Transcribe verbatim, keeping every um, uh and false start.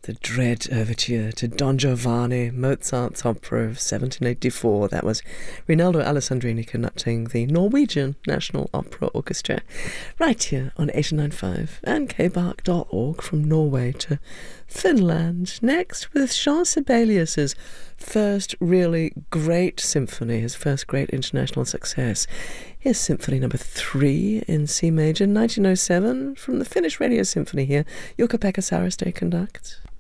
The dread overture to Don Giovanni, Mozart's opera of seventeen eighty-four. That was Rinaldo Alessandrini conducting the Norwegian National Opera Orchestra right here on eighty-nine point five and k bark dot org from Norway to Finland. Next with Jean Sibelius's first really great symphony, his first great international success. Here's Symphony Number Three in C major, nineteen oh seven, from the Finnish Radio Symphony here. Jukka-Pekka Saraste conducts.